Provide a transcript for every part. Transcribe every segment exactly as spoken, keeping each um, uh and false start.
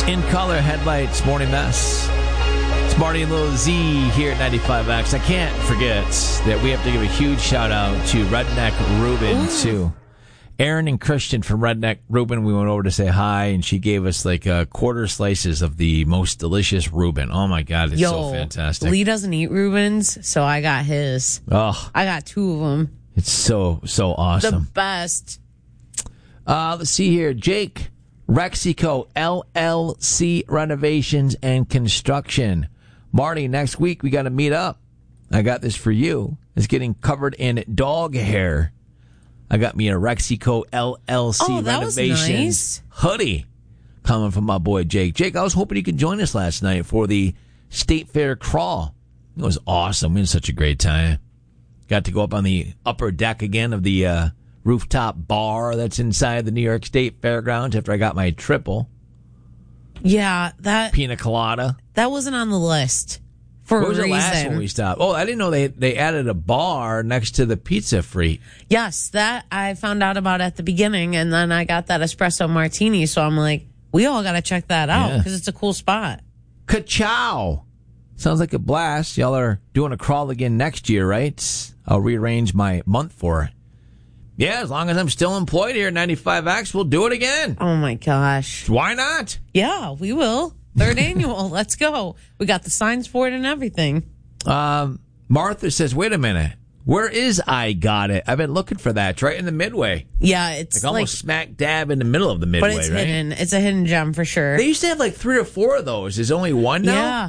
In Color Headlights Morning Mess. It's Marty and Lil Z here at ninety-five X. I can't forget that we have to give a huge shout out to Redneck Ruben, Ooh. too. Aaron and Christian from Redneck Ruben, we went over to say hi, and she gave us like uh, quarter slices of the most delicious Reuben. Oh my God, it's Yo, so fantastic. Lee doesn't eat Reubens, so I got his. Oh, I got two of them. It's so, so awesome. The best. Uh, let's see here. Jake, Rexico L L C Renovations and Construction. Marty, next week we got to meet up. I got this for you. It's getting covered in dog hair. I got me a Rexico L L C oh, that Renovations was nice. hoodie coming from my boy Jake. Jake, I was hoping you could join us last night for the State Fair crawl. It was awesome. We had such a great time. Got to go up on the upper deck again of the uh, rooftop bar that's inside the New York State Fairgrounds after I got my triple. Yeah, that Pina colada. That wasn't on the list for what was a the reason. last one we stopped? Oh, I didn't know they they added a bar next to the Pizza Free. Yes, that I found out about at the beginning, and then I got that espresso martini, so I'm like, we all got to check that out because yeah. it's a cool spot. Ka-chow. Sounds like a blast. Y'all are doing a crawl again next year, right? I'll rearrange my month for it. Yeah, as long as I'm still employed here at ninety-five X, we'll do it again. Oh, my gosh. Why not? Yeah, we will. Third annual. Let's go. We got the signs for it and everything. Um, Martha says, wait a minute. Where is I Got It? I've been looking for that. It's right in the midway. Yeah, it's like almost like, smack dab in the middle of the midway, but it's right? hidden. It's a hidden gem for sure. They used to have like three or four of those. There's only one now? Yeah.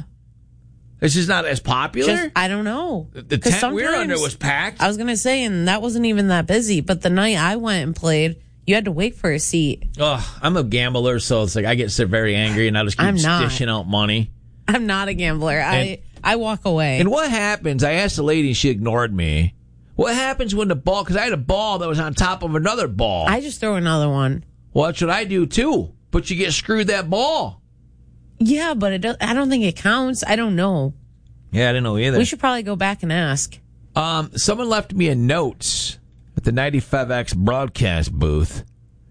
This is not as popular? Just, I don't know. The tent we were under was packed. I was going to say, and that wasn't even that busy. But the night I went and played, you had to wait for a seat. Oh, I'm a gambler, so it's like I get so very angry, and I just keep I'm not. dishing out money. I'm not a gambler. And, I I walk away. And what happens? I asked the lady, she ignored me. What happens when the ball? Because I had a ball that was on top of another ball. I just throw another one. Well, that's what I do too. But you get screwed that ball. Yeah, but it does, I don't think it counts. I don't know. Yeah, I didn't know either. We should probably go back and ask. Um, someone left me a note at the ninety-five X broadcast booth.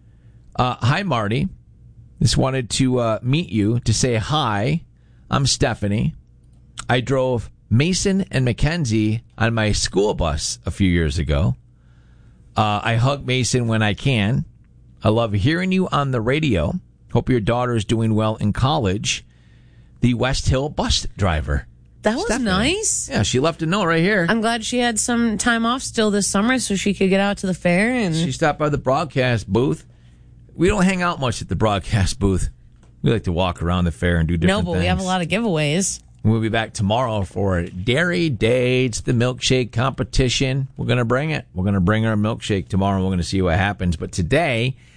Uh, hi, Marty. Just wanted to uh, meet you to say hi. I'm Stephanie. I drove Mason and Mackenzie on my school bus a few years ago. Uh, I hug Mason when I can. I love hearing you on the radio. Hope your daughter is doing well in college. The West Hill bus driver. That was Stephanie. Nice. Yeah, she left a note right here. I'm glad she had some time off still this summer so she could get out to the fair. And she stopped by the broadcast booth. We don't hang out much at the broadcast booth. We like to walk around the fair and do different things. No, but things. We have a lot of giveaways. We'll be back tomorrow for Dairy Dates, the milkshake competition. We're going to bring it. We're going to bring our milkshake tomorrow, and we're going to see what happens. But today